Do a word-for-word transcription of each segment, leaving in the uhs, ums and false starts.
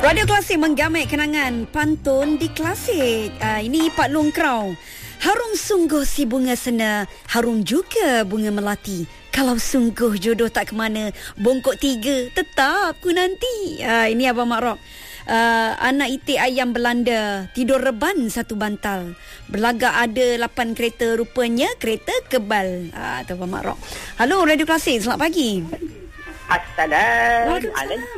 Radio Klasik menggamit kenangan pantun di Klasik. Uh, ini Pak Long Krau. Harum sungguh si bunga sena, harum juga bunga melati. Kalau sungguh jodoh tak ke mana, bongkok tiga tetap ku nanti. Uh, ini Abang Mak Rock. Uh, anak itik ayam Belanda, tidur reban satu bantal. Berlagak ada lapan kereta, rupanya kereta kebal. Ah, uh, tu Abang Mak Rock. Halo Radio Klasik, selamat pagi. Assalamualaikum.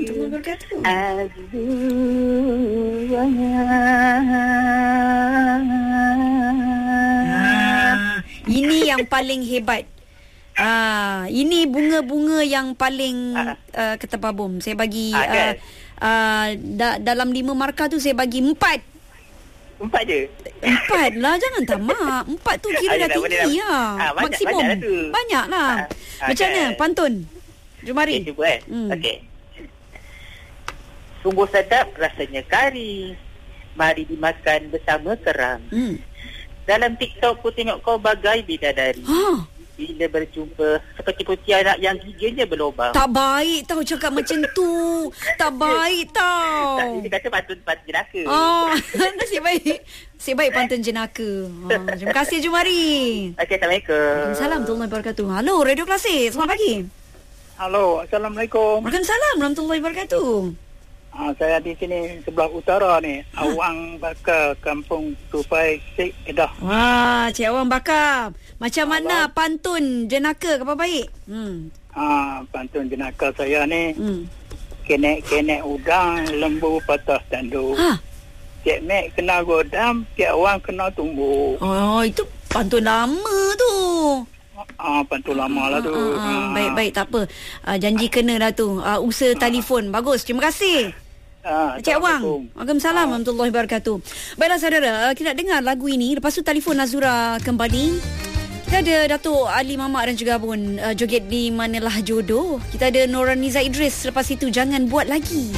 Ini yang paling hebat. Ah, ini bunga-bunga yang paling uh, ketepabum. Saya bagi uh, uh, da- dalam lima markah tu saya bagi empat. Empat je? Empat lah, jangan tamak. Empat tu kira dah tinggi lah. Ha, maksimum. Banyak, banyak lah. Ha, macam mana pantun? Jom mari. Okay, cuba eh. Hmm. Okey. Sungguh sedap rasanya kari. Mari dimakan bersama kerang. Hmm. Dalam TikTok ku tengok kau bagai bidadari. Ha. Bila berjumpa seperti putih anak yang giginya berlubang. Tak baik tau cakap macam tu. Tak baik tau. Tak, dia kata pantun-pantun jenaka. Oh, nasib baik. Nasib baik pantun jenaka. Oh, terima kasih Jumari. Okey, Assalamualaikum. Waalaikumsalam warahmatullahi wabarakatuh. Halo Radio Klasik, selamat pagi. Halo, Assalamualaikum. Waalaikumsalam warahmatullahi wabarakatuh. Ah, saya di sini sebelah utara ni, ha. Awang Bakar, Kampung Tupai, Sik, Kedah. Wah, Cik Awang Bakar. Macam Abang. Mana pantun jenaka, apa baik? Hmm. Ah, pantun jenaka saya ni. Hmm. Kenek-kenek udang, lembu patah tanduk. Ha. Cik Mek kena godam, Cik Awang kena tumbuh. Oh, itu pantun lama tu. Ah, pantun lama lah tu. Ah, ah, baik-baik, tak apa. Ah, janji kena dah tu. Ah, usaha ah. telefon. Bagus, terima kasih. Ah, Cik Wang. Waalaikumsalam warahmatullahi wabarakatuh. Baiklah saudara, kita nak dengar lagu ini. Lepas tu telefon Nazura kembali. Kita ada Datuk Ali Mamak dan juga pun uh, joget di Manalah Jodoh. Kita ada Noraniza Idris. Lepas itu Jangan Buat Lagi.